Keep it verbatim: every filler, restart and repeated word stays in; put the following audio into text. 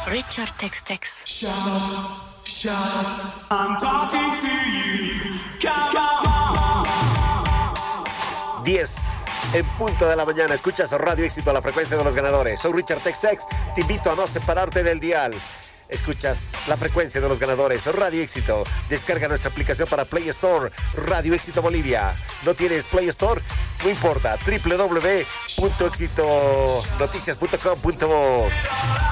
Richard Tex Tex. Shut up, shut up. I'm talking to you. Come on. diez en punto de la mañana. Escuchas Radio Éxito, la frecuencia de los ganadores. Soy Richard Tex Tex. Te invito a no separarte del dial. Escuchas la frecuencia de los ganadores. Radio Éxito. Descarga nuestra aplicación para Play Store. Radio Éxito Bolivia. ¿No tienes Play Store? No importa. doble u doble u doble u punto éxito noticias punto com punto bo